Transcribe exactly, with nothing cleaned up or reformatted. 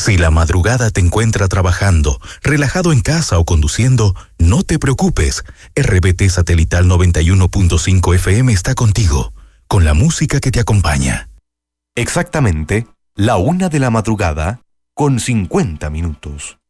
Si la madrugada te encuentra trabajando, relajado en casa o conduciendo, no te preocupes. R B T Satelital noventa y uno punto cinco F M está contigo, con la música que te acompaña. Exactamente, la una de la madrugada, con cincuenta minutos.